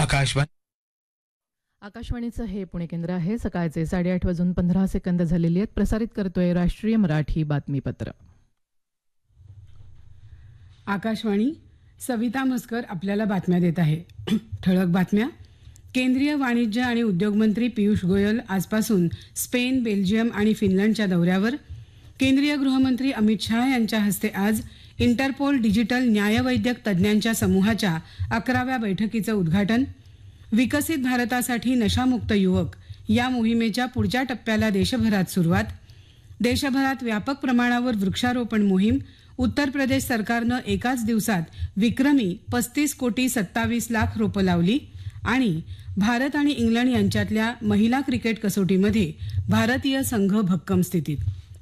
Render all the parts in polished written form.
आकाशवाणी आकाशवाणीचं हे पुणे केंद्र आहे. सकाळचे 8:30 झालेली आहेत. प्रसारित करतोय राष्ट्रीय मराठी बातमीपत्र. आकाशवाणी. सविता मस्कर आपल्याला बातम्या देत आहे. ठळक बातम्या. केंद्रीय वाणिज्य आणि उद्योग मंत्री पियुष गोयल आजपासून स्पेन, बेल्जियम आणि फिनलंडच्या दौऱ्यावर. केंद्रीय गृहमंत्री अमित शहा यांच्या हस्ते आज इंटरपोल डिजिटल न्यायवैद्यक तज्ज्ञांच्या समूहाच्या 11व्या बैठकीचं उद्घाटन. विकसित भारतासाठी नशामुक्त युवक या मोहिमेच्या पुढच्या टप्प्याला देशभरात सुरुवात. देशभरात व्यापक प्रमाणावर वृक्षारोपण मोहीम. उत्तर प्रदेश सरकारनं एकाच दिवसात विक्रमी 35,27 लाख रोपं लावली. आणि भारत आणि इंग्लंड यांच्यातल्या महिला क्रिकेट कसोटीमध्ये भारतीय संघ भक्कम स्थितीत.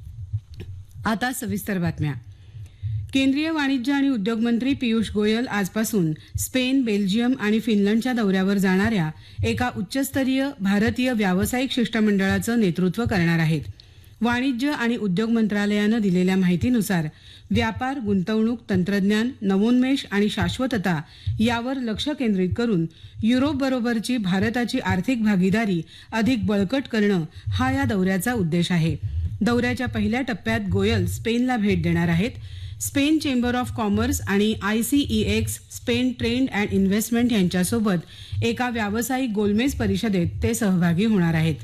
आता सविस्तर बातम्या. केंद्रीय वाणिज्य आणि उद्योग मंत्री पियुष गोयल आजपासून स्पेन, बेल्जियम आणि फिनलंडच्या दौऱ्यावर जाणाऱ्या एका उच्चस्तरीय भारतीय व्यावसायिक शिष्टमंडळाचं नेतृत्व करणार आहेत. वाणिज्य आणि उद्योग मंत्रालयानं दिलेल्या माहितीनुसार व्यापार, गुंतवणूक, तंत्रज्ञान, नवोन्मेष आणि शाश्वतता यावर लक्ष केंद्रित करून युरोपबरोबरची भारताची आर्थिक भागीदारी अधिक बळकट करणं हा या दौऱ्याचा उद्देश आहे. दौऱ्याच्या पहिल्या टप्प्यात गोयल स्पेनला भेट देणार आहेत. स्पेन चेंबर ऑफ कॉमर्स आणि ICEX Spain trade and investment यांच्यासोबत एका व्यावसायिक गोलमेज परिषदेत ते सहभागी होणार आहेत.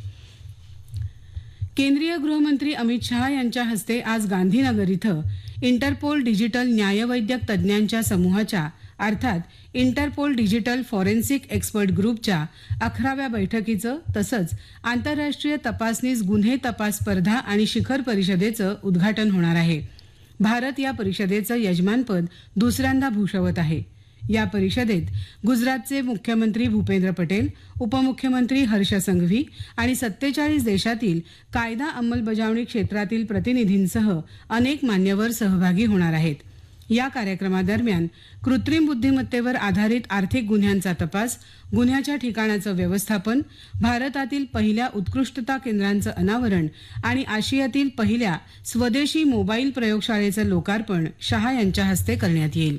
केंद्रीय गृहमंत्री अमित शहा यांच्या हस्ते आज गांधीनगर इथं इंटरपोल डिजिटल न्यायवैद्यक तज्ज्ञांच्या समूहाच्या अर्थात इंटरपोल डिजिटल फॉरेन्सिक एक्सपर्ट ग्रुपच्या 11व्या बैठकीचं तसंच आंतरराष्ट्रीय तपासनीस गुन्हे तपास स्पर्धा आणि शिखर परिषदेचं उद्घाटन होणार आहे. भारत या परिषदेचं यजमानपद दुसऱ्यांदा भूषवत आहे. या परिषदेत गुजरातचे मुख्यमंत्री भूपेंद्र पटेल, उपमुख्यमंत्री हर्ष संघवी आणि 47 देशातील कायदा अंमलबजावणी क्षेत्रातील प्रतिनिधींसह अनेक मान्यवर सहभागी होणार आहेत. या कार्यक्रमादरम्यान कृत्रिम बुद्धिमत्तेवर आधारित आर्थिक गुन्ह्यांचा तपास, गुन्ह्याच्या ठिकाणाचं व्यवस्थापन, भारतातील पहिल्या उत्कृष्टता केंद्रांचं अनावरण आणि आशियातील पहिल्या स्वदेशी मोबाईल प्रयोगशाळेचं लोकार्पण शहा यांच्या हस्ते करण्यात येईल.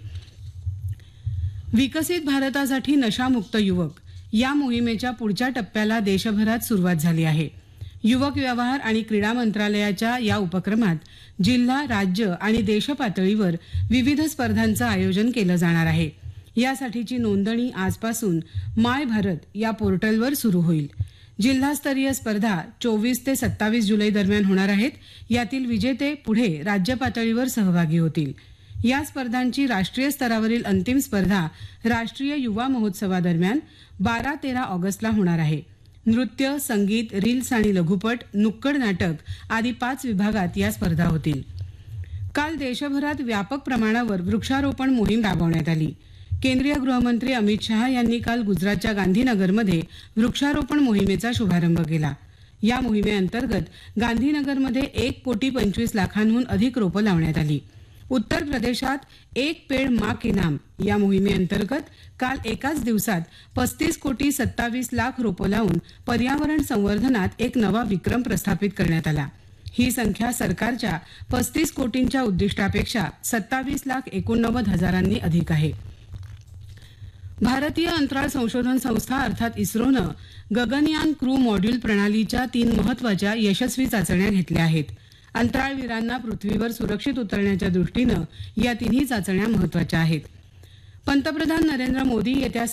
विकसित भारतासाठी नशामुक्त युवक या मोहिमेच्या पुढच्या टप्प्याला देशभरात सुरुवात झाली आहे. युवक व्यवहार आणि क्रीडा मंत्रालयाच्या या उपक्रमात जिल्हा, राज्य आणि देशपातळीवर विविध स्पर्धांचं आयोजन केलं जाणार आहे. यासाठीची नोंदणी आजपासून माय भारत या पोर्टलवर सुरू होईल. जिल्हास्तरीय स्पर्धा 24 ते 27 जुलै दरम्यान होणार आहेत. यातील विजेते पुढे राज्य पातळीवर सहभागी होतील. या स्पर्धांची राष्ट्रीय स्तरावरील अंतिम स्पर्धा राष्ट्रीय युवा महोत्सवादरम्यान 12-13 ऑगस्टला होणार आहे. नृत्य, संगीत, रील्स आणि लघुपट, नुक्कड नाटक आदी 5 विभागात या स्पर्धा होतील. काल देशभरात व्यापक प्रमाणावर वृक्षारोपण मोहीम राबवण्यात आली. केंद्रीय गृहमंत्री अमित शहा यांनी काल गुजरातच्या गांधीनगरमध्ये वृक्षारोपण मोहिमेचा शुभारंभ केला. या मोहिमेअंतर्गत गांधीनगरमध्ये 1,25 लाखांहून अधिक रोपं लावण्यात आली. उत्तर प्रदेशात एक पेड माँ के नाम या मोहिमेअंतर्गत काल एकाच दिवसात 35,27 लाख रोपं लावून पर्यावरण संवर्धनात एक नवा विक्रम प्रस्थापित करण्यात आला. ही संख्या सरकारच्या 35 कोटींच्या उद्दिष्टापेक्षा 27,89,000 अधिक आहे. भारतीय अंतराळ संशोधन संस्था अर्थात इस्रोनं गगनयान क्रू मॉड्यूल प्रणालीच्या 3 महत्वाच्या यशस्वी चाचण्या घेतल्या आहेत. अंतराळवीरांना पृथ्वीवर सुरक्षित उतरण्याच्या दृष्टीनं या 3ही चाचण्या महत्वाच्या आहेत. पंतप्रधान नरेंद्र मोदी येत्या